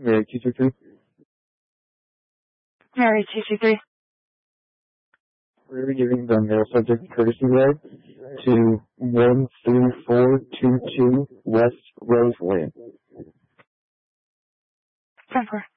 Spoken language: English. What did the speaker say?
Mary 223. Mary 223. We're giving the mail subject courtesy ride to 13422 West Rose Lane. 10-4.